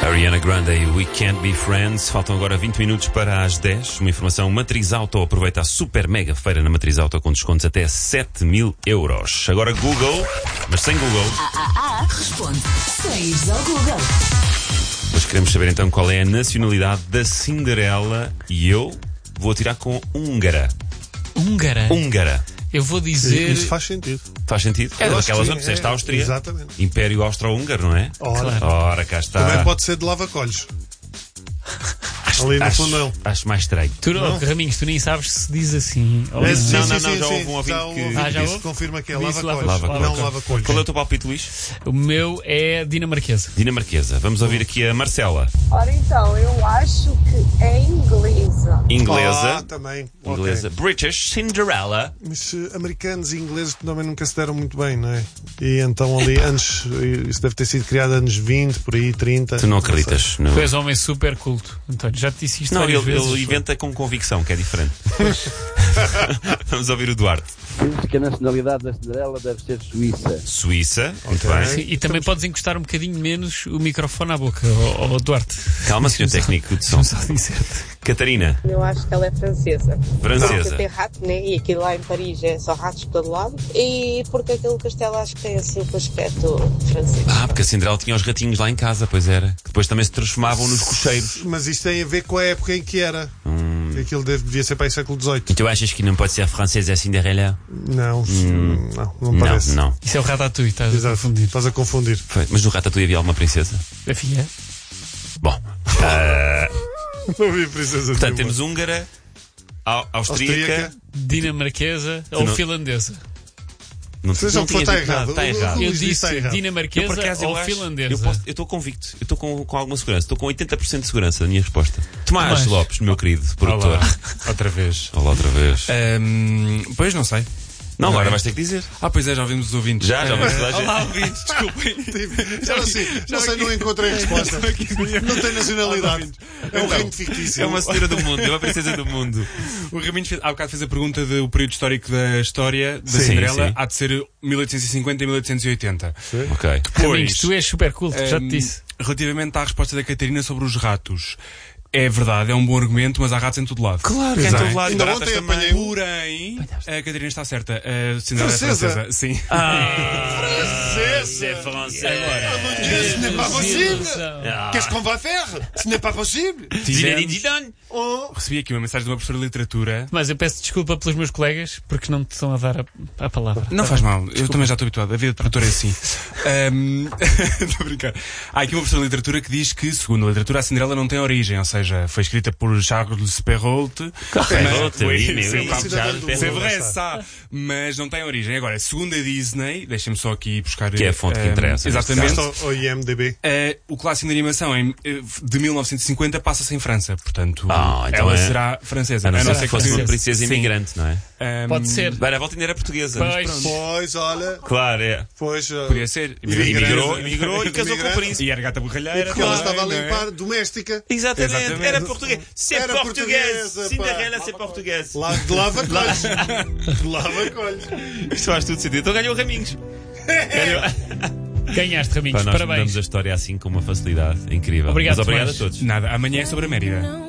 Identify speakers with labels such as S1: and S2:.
S1: Ariana Grande e We Can't Be Friends. Faltam agora 20 minutos para as 10. Uma informação: Matriz Auto aproveita a super mega feira na Matriz Auto com descontos até 7.000 euros. Agora Google, mas sem Google.
S2: Responde sem ires ao Google.
S1: Mas queremos saber então qual é a nacionalidade da Cinderela e eu vou atirar com húngara. Húngara.
S3: Eu vou dizer...
S4: Isso faz sentido.
S1: Faz sentido? É daquelas onde disseste Áustria.
S4: Exatamente.
S1: Império Austro-Húngaro, não é? Ora, cá está.
S4: Também pode ser de lavacolhos. Ali no fundão.
S1: Acho mais estranho.
S3: Tu, Raminhos, tu nem sabes se diz assim. Ou
S1: É,
S3: não.
S1: não, já houve um ouvinte que...
S3: já houve?
S4: Confirma que é
S3: Disse
S4: lavacolhos, não lavacolhos.
S1: Qual é o teu palpite, Luís?
S3: O meu é dinamarquesa.
S1: Dinamarquesa. Vamos ouvir aqui a Marcela.
S5: Ora então, eu acho que é inglesa.
S1: Inglesa.
S4: Também.
S1: Inglesa.
S4: Ok.
S1: British Cinderella.
S4: Mas americanos e ingleses também nunca se deram muito bem, não é? E então ali, anos, isso deve ter sido criado anos 20, por aí, 30.
S1: Tu não acreditas?
S3: Tu és um homem super culto, António. Já te disse isto
S1: Não,
S3: várias vezes.
S1: ele inventa com convicção, que é diferente. Vamos ouvir o Duarte.
S6: Penso que a nacionalidade da Cinderela deve ser suíça.
S1: Suíça, muito
S4: Ok.
S1: bem.
S3: Sim, e também podes encostar um bocadinho menos o microfone à boca, ao Duarte.
S1: Calma, senhor técnico de som.
S3: Só dizer-te.
S1: Catarina,
S5: Eu acho que ela é francesa.
S1: francesa.
S5: Porque tem rato, né? E aquilo lá em Paris é só ratos por todo lado. E porque aquele castelo acho que tem assim com aspecto francês.
S1: Porque a Cinderela tinha os ratinhos lá em casa, pois era. Que depois também se transformavam nos cocheiros.
S4: Mas isto tem a ver com a época em que era. Aquilo devia ser para o século XVIII.
S1: E tu achas que não pode ser francesa a Cinderela?
S4: Não, não parece.
S1: Não.
S3: Isso é o Ratatouille, estás a
S4: Exato,
S3: confundir.
S4: estás a confundir.
S1: Foi. Mas no Ratatouille havia alguma princesa?
S3: A filha?
S1: Bom,
S4: Não vi princesa
S1: portanto
S4: nenhuma.
S1: temos húngara, austríaca.
S3: Dinamarquesa
S1: Tu
S3: ou
S1: não-
S3: finlandesa?
S1: Não,
S4: Seja o
S1: não
S4: que for,
S1: tinha
S4: está
S1: dito nada,
S4: errado.
S1: está errado.
S4: O
S3: Eu
S4: Luís disse
S3: disse
S4: está errado.
S3: dinamarquesa
S1: Eu, por acaso,
S3: ou
S1: eu acho-
S3: finlandesa.
S1: Eu estou convicto. Eu estou com alguma segurança. Estou com 80% de segurança da minha resposta. Tomás Lopes, meu querido produtor.
S7: Olá, outra vez.
S1: Olá outra vez.
S7: Pois não sei.
S1: Não, agora
S7: é?
S1: vais ter que dizer.
S7: Pois é, já ouvimos os ouvintes.
S1: Já ouvimos toda a gente.
S7: Olá, ouvintes, desculpem.
S4: Não sei, não encontrei a resposta. Não tem nacionalidade. É um reino fictício.
S1: É uma senhora do mundo, é uma princesa do mundo.
S7: O Raminhos há bocado fez a pergunta do período histórico da história da
S1: Sim,
S7: Cinderela.
S1: sim.
S7: Há de ser 1850 e 1880.
S1: Ok.
S3: Raminhos, tu és super culto, já te disse.
S7: Relativamente à resposta da Catarina sobre os ratos. É verdade, é um bom argumento, mas há ratos em todo lado.
S1: Claro,
S4: Exato.
S1: todo lado.
S4: Ainda
S1: Baratas
S4: ontem
S1: também.
S4: apanhei um.
S7: Porém, a Catarina está certa. A Cinderela
S4: Francesa?
S7: é francesa. Sim.
S1: C'est français.
S4: Ce n'est pas possible.
S1: Ah.
S4: Qu'est-ce qu'on va faire? Ce n'est pas possible.
S1: Zinedine Zidane.
S7: Recebi aqui uma mensagem de uma professora de literatura.
S3: Mas eu peço desculpa pelos meus colegas porque não te estão a dar a palavra.
S7: Não faz mal, eu também já estou habituado. A vida de produtor é assim. Estou a brincar. Há aqui uma professora de literatura que diz que, segundo a literatura, a Cinderela não tem origem, ou seja, foi escrita por Charles Perrault.
S1: Perrault, oui,
S7: Sim,
S1: mais oui,
S7: sim,
S1: Charles
S7: c'est
S1: Perrault.
S7: vrai, ça. Mas não tem origem. Agora, segundo a Disney, deixem-me só aqui buscar.
S1: Que é a fonte que interessa,
S7: Exatamente.
S4: Basta ao IMDB.
S7: O clássico de animação de 1950 passa-se em França, portanto,
S1: então
S7: ela
S1: é-
S7: será francesa.
S1: A não ser
S3: ser
S1: que fosse uma
S3: francesa.
S1: princesa
S7: Sim.
S1: imigrante, não é?
S3: Pode ser.
S1: Bem, a volta ainda era portuguesa. mas
S3: Pois.
S1: pronto.
S4: Pois, olha.
S1: Claro, é.
S4: Pois.
S7: Podia ser.
S1: Imigrou e casou com o príncipe.
S7: E era gata borralheira.
S4: Porque ela
S7: também,
S4: estava a
S7: não é?
S4: limpar doméstica.
S1: Exatamente. Era português. C'est
S4: Era
S1: português.
S4: portuguesa, pá.
S1: Cinderela, c'est português.
S4: De lava-colhos. De lava-colhos.
S1: Isto faz tudo sentido. Então ganhou Raminhos.
S3: Ganhaste, Raminhos.
S1: Nós
S3: Parabéns.
S1: mudamos a história assim com uma facilidade incrível.
S3: Obrigado,
S1: Mas obrigado
S3: Tomás.
S1: a todos.
S7: Nada, amanhã é sobre a Mérida.